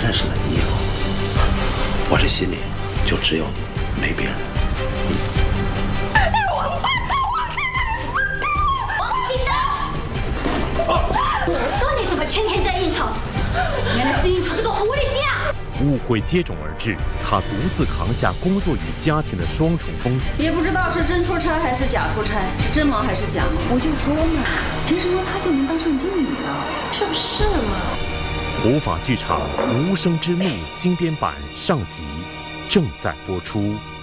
认识了你以后，我这心里就只有你，没别人。 王八蛋！王启德，王启德！我说你怎么天天在应酬？原来是应酬这个狐狸精啊！ 误会接踵而至，他独自扛下工作与家庭的双重风雨。 也不知道是真出差还是假出差，是真忙还是假忙。我就说嘛，凭什么他就能当上经理了？这不是吗？ 古法剧场《无声之怒》精编版上集正在播出。